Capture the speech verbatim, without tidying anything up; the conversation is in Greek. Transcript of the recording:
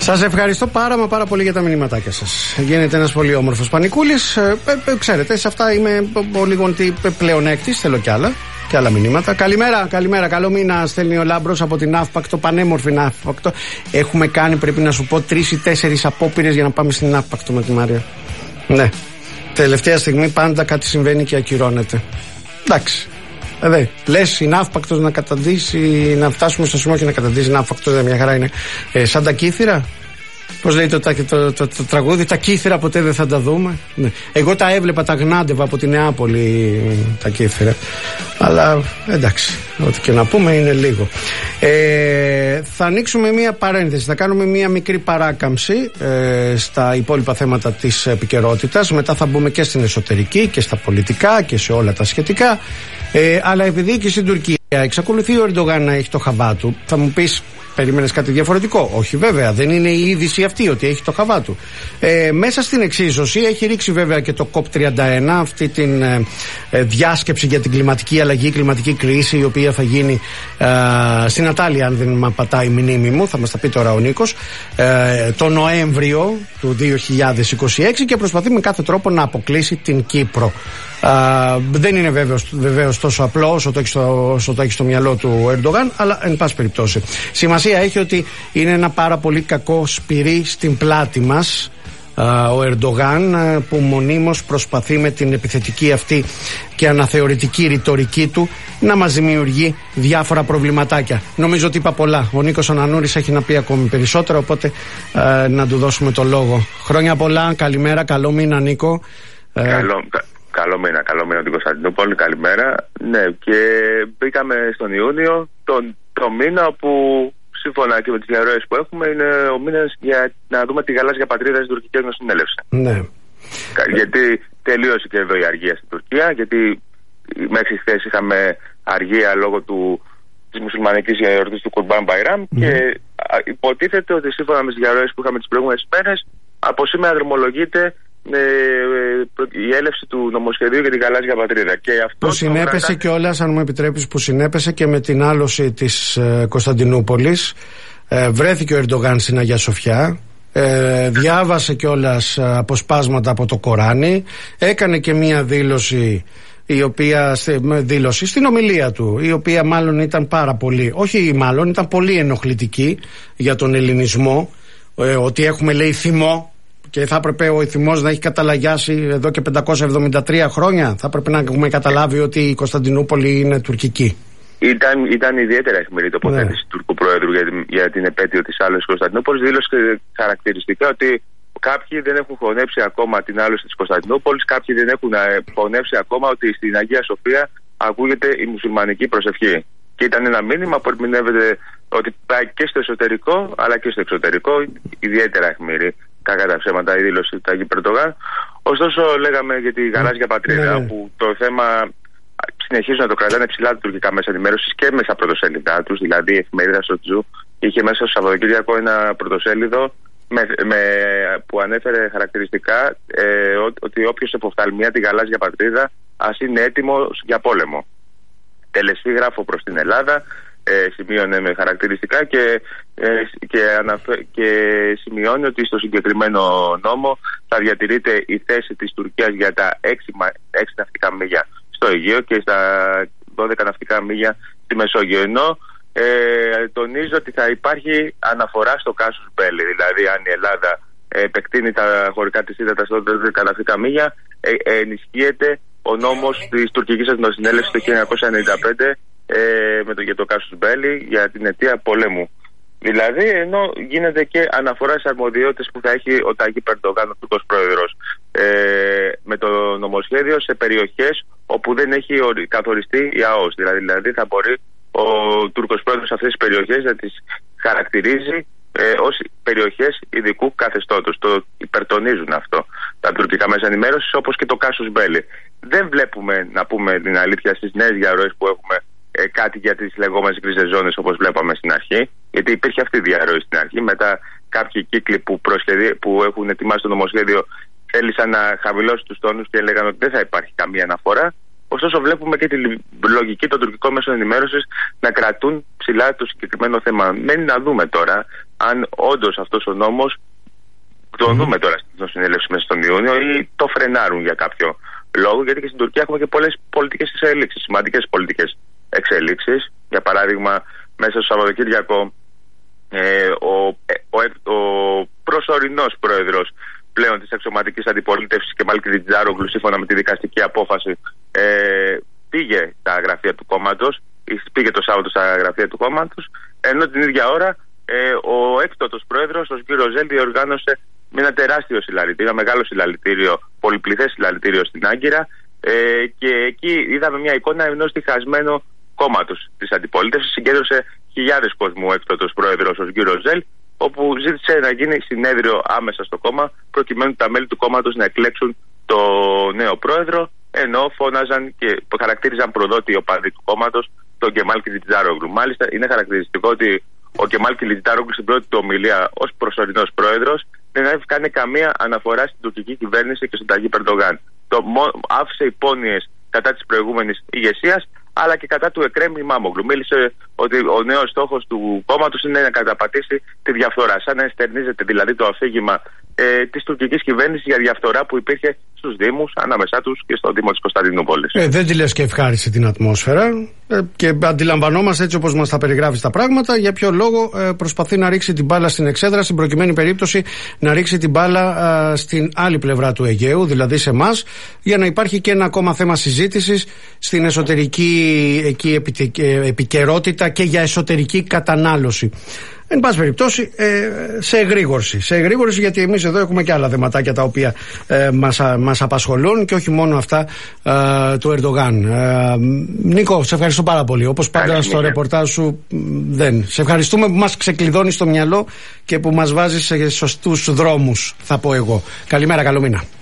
Σας ευχαριστώ πάρα μα πάρα πολύ για τα μηνύματάκια σας. Γίνεται ένας πολύ όμορφος πανικούλης. Ε, ε, ξέρετε, σε αυτά είμαι λίγο πλεονέκτης, θέλω κι άλλα. Και άλλα μηνύματα. Καλημέρα, καλημέρα. Καλό μήνα, στέλνει ο Λάμπρος από την Ναύπακτο. Πανέμορφη Ναύπακτο. Έχουμε κάνει, πρέπει να σου πω, τρεις ή τέσσερις απόπειρες για να πάμε στην Ναύπακτο με τη Μάρια. Ναι. Τελευταία στιγμή πάντα κάτι συμβαίνει και ακυρώνεται. Εντάξει. Δε, λες η Ναύπακτος να καταντήσει, να φτάσουμε στο σημείο και να καταντήσει η Ναύπακτος, μια χαρά είναι. Ε, σαν τα κύθυρα. Πώς λέει το, το, το, το, το τραγούδι, τα κύθυρα ποτέ δεν θα τα δούμε. Ναι. Εγώ τα έβλεπα, τα γνάντευα από τη Νεάπολη τα κύθυρα. Αλλά εντάξει, ό,τι και να πούμε είναι λίγο. Ε, θα ανοίξουμε μία παρένθεση, θα κάνουμε μία μικρή παράκαμψη ε, στα υπόλοιπα θέματα της επικαιρότητας. Μετά θα μπούμε και στην εσωτερική και στα πολιτικά και σε όλα τα σχετικά. Ε, αλλά επειδή και στην Τουρκία εξακολουθεί ο Ερντογάν να έχει το χαβά του, θα μου πεις, περίμενες κάτι διαφορετικό? Όχι, βέβαια, δεν είναι η είδηση αυτή ότι έχει το χαβά του. Ε, μέσα στην εξίσωση έχει ρίξει βέβαια και το κοπ τριάντα ένα, αυτή την ε, ε, διάσκεψη για την κλιματική αλλαγή, κλιματική κρίση, η οποία θα γίνει ε, στην Ατάλια, αν δεν με πατάει η μνήμη μου, θα μας τα πει τώρα ο Νίκος, ε, το Νοέμβριο του δύο χιλιάδες είκοσι έξι, και προσπαθεί με κάθε τρόπο να αποκλείσει την Κύπρο. Uh, δεν είναι βέβαιος, βεβαίως τόσο απλό όσο το έχει στο, όσο το έχει στο μυαλό του Ερντογάν, αλλά εν πάση περιπτώσει σημασία έχει ότι είναι ένα πάρα πολύ κακό σπυρί στην πλάτη μας uh, ο Ερντογάν, uh, που μονίμως προσπαθεί με την επιθετική αυτή και αναθεωρητική ρητορική του να μας δημιουργεί διάφορα προβληματάκια. Νομίζω ότι είπα πολλά. Ο Νίκος Ανανούρης έχει να πει ακόμη περισσότερο, οπότε uh, να του δώσουμε το λόγο. Χρόνια πολλά, καλημέρα, καλό μήνα Νίκο. Καλό, καλό μήνα, καλό μήνα την Κωνσταντινούπολη, καλημέρα. Ναι, και μπήκαμε στον Ιούνιο, τον, το μήνα όπου σύμφωνα και με τις διαρροές που έχουμε είναι ο μήνας για να δούμε τη γαλάζια πατρίδα στην τουρκική εθνοσυνέλευση. Ναι. Γιατί τελείωσε και εδώ η αργία στην Τουρκία, γιατί μέχρι χθες είχαμε αργία λόγω του, της μουσουλμανικής γιορτής του Κουρμπάν Μπαϊράμ, mm. και υποτίθεται ότι σύμφωνα με τις διαρροές που είχαμε τις προηγούμενες μέρες, από σήμερα δρομολογείται Ε, η έλευση του νομοσχεδίου για την γαλάζια πατρίδα. Και αυτό που συνέπεσε κρατά... κιόλας, αν μου επιτρέπεις, που συνέπεσε και με την άλωση της ε, Κωνσταντινούπολης. Ε, βρέθηκε ο Ερντογάν στην Αγία Σοφιά. Ε, διάβασε κιόλας αποσπάσματα από το Κοράνι. Έκανε και μία δήλωση, η οποία δήλωση στην ομιλία του, η οποία μάλλον ήταν πάρα πολύ, όχι μάλλον, ήταν πολύ ενοχλητική για τον ελληνισμό. Ε, ότι έχουμε, λέει, θυμό. Και θα έπρεπε ο θυμός να έχει καταλαγιάσει εδώ και πεντακόσια εβδομήντα τρία χρόνια. Θα έπρεπε να έχουμε καταλάβει ότι η Κωνσταντινούπολη είναι τουρκική. Ήταν, ήταν ιδιαίτερα αιχμηρή τοποθέτηση του Τούρκου Προέδρου για την, για την επέτειο της άλωσης της Κωνσταντινούπολης. Δήλωσε χαρακτηριστικά ότι κάποιοι δεν έχουν χωνέψει ακόμα την άλωση της Κωνσταντινούπολης, κάποιοι δεν έχουν χωνέψει ακόμα ότι στην Αγία Σοφία ακούγεται η μουσουλμανική προσευχή. Και ήταν ένα μήνυμα που ερμηνεύεται ότι πάει και στο εσωτερικό αλλά και στο εξωτερικό, ιδιαίτερα αιχμηρή. Κακά τα ψέματα η δήλωση του Ταγί Ερντογάν. Ωστόσο, λέγαμε για τη γαλάζια πατρίδα, ναι, ναι. που το θέμα συνεχίζουν να το κρατάνε ψηλά τα τουρκικά μέσα ενημέρωση και μέσα πρωτοσέλιδά του. Δηλαδή, η εφημερίδα στο Τζου είχε μέσα στο Σαββατοκύριακο ένα πρωτοσέλιδο με, με, που ανέφερε χαρακτηριστικά ε, ότι όποιο εποφθαλμιά τη γαλάζια πατρίδα ας είναι έτοιμο για πόλεμο. Τελεσίγραφο προς την Ελλάδα. Ε, σημείωνε με χαρακτηριστικά και, ε, και, αναφε... και σημειώνει ότι στο συγκεκριμένο νόμο θα διατηρείται η θέση της Τουρκίας για τα έξι ναυτικά μίλια στο Αιγαίο και στα δώδεκα ναυτικά μίλια στη Μεσόγειο. Ενώ ε, τονίζω ότι θα υπάρχει αναφορά στο κάσους μπέλι, δηλαδή αν η Ελλάδα επεκτείνει τα χωρικά της ύδατα στα δώδεκα ναυτικά μίλια, ε, ε, ενισχύεται ο νόμος της τουρκικής εθνοσυνέλευσης το χίλια εννιακόσια ενενήντα πέντε Ε, με το, για το κάσους μπέλι για την αιτία πολέμου. Δηλαδή, ενώ γίνεται και αναφορά στις αρμοδιότητες που θα έχει ο Ταγί Ερντογάν, ο Τούρκος Πρόεδρος, ε, με το νομοσχέδιο σε περιοχές όπου δεν έχει καθοριστεί η ΑΟΣ. Δηλαδή, δηλαδή θα μπορεί ο Τούρκος Πρόεδρος σε αυτές τις περιοχές να τις χαρακτηρίζει ε, ως περιοχές ειδικού καθεστώτος. Το υπερτονίζουν αυτό τα τουρκικά μέσα ενημέρωσης, όπως και το κάσους μπέλι. Δεν βλέπουμε, να πούμε την αλήθεια, στις νέες διαρροές που έχουμε Ε, κάτι για τις λεγόμενες γκρίζες ζώνες όπως βλέπαμε στην αρχή, γιατί υπήρχε αυτή η διαρροή στην αρχή. Μετά κάποιοι κύκλοι που, που έχουν ετοιμάσει το νομοσχέδιο θέλησαν να χαμηλώσουν τους τόνους και έλεγαν ότι δεν θα υπάρχει καμία αναφορά. Ωστόσο, βλέπουμε και τη λογική των τουρκικών μέσων ενημέρωσης να κρατούν ψηλά το συγκεκριμένο θέμα. Μένει να δούμε τώρα αν όντως αυτός ο νόμος το mm. δούμε τώρα στην συνέλευση μέσα στον Ιούνιο ή το φρενάρουν για κάποιο λόγο. Γιατί και στην Τουρκία έχουμε και πολλές πολιτικές εξελίξεις, σημαντικές πολιτικές εξελίξεις. Για παράδειγμα, μέσα στο Σαββατοκύριακο ε, ο, ο, ο, ο προσωρινός πρόεδρος πλέον της αξιωματικής αντιπολίτευσης Κεμάλ Κιλιτζάρογλου, σύμφωνα με τη δικαστική απόφαση, ε, πήγε στα γραφεία του κόμματος, πήγε το Σάββατο στα γραφεία του κόμματος, ενώ την ίδια ώρα ε, ο έκτοτος πρόεδρος, ο Γκύρο Ζέλ, διοργάνωσε με ένα τεράστιο συλλαλητήριο, ένα μεγάλο συλλαλητήριο, πολυπληθές συλλαλητήριο στην Άγκυρα, ε, και εκεί είδαμε μια εικόνα ενός διχασμένου κόμματος της αντιπολίτευσης. Συγκέντρωσε χιλιάδες κόσμου ο έκτοτος πρόεδρος, ο Γκύρο Ζέλ, όπου ζήτησε να γίνει συνέδριο άμεσα στο κόμμα, προκειμένου τα μέλη του κόμματος να εκλέξουν το νέο πρόεδρο, ενώ φώναζαν και χαρακτήριζαν προδότη οπαδοί του κόμματος τον Κεμάλ Κιλιτζάρογλου. Μάλιστα, είναι χαρακτηριστικό ότι ο Κεμάλ Κιλιτζάρογλου στην πρώτη του ομιλία ως προσωρινός πρόεδρος δεν έκανε καμία αναφορά στην τουρκική κυβέρνηση και στον Ταγίπ Ερντογάν. Το άφησε υπόνοιες κατά της προηγούμενης ηγεσίας, αλλά και κατά του Εκρέμ Ιμάμογλου. Μίλησε ότι ο νέος στόχος του κόμματος είναι να καταπατήσει τη διαφθορά. Σαν να εστερνίζεται δηλαδή το αφήγημα ε, της τουρκικής κυβέρνησης για διαφθορά που υπήρχε στους Δήμους, ανάμεσά τους και στο Δήμο της Κωνσταντινούπολης. Ε, δεν τη λες και ευχάρισε την ατμόσφαιρα. Ε, και αντιλαμβανόμαστε, έτσι όπως μας τα περιγράφει τα πράγματα, για ποιο λόγο ε, προσπαθεί να ρίξει την μπάλα στην εξέδρα, στην προκειμένη περίπτωση να ρίξει την μπάλα ε, στην άλλη πλευρά του Αιγαίου, δηλαδή σε εμάς, για να υπάρχει και ένα ακόμα θέμα συζήτησης στην εσωτερική εκεί επικαιρότητα και για εσωτερική κατανάλωση. Εν πάση περιπτώσει, ε, σε εγρήγορση. Σε εγρήγορση, γιατί εμείς εδώ έχουμε και άλλα θεματάκια τα οποία ε, μας, μας απασχολούν και όχι μόνο αυτά ε, του Ερντογάν. Ε, Νίκο, σε ευχαριστώ πάρα πολύ. Όπως πάντα στο ρεπορτάζ σου, δεν. Σε ευχαριστούμε που μας ξεκλειδώνεις το μυαλό και που μας βάζεις σε σωστούς δρόμους, θα πω εγώ. Καλημέρα, καλό μήνα.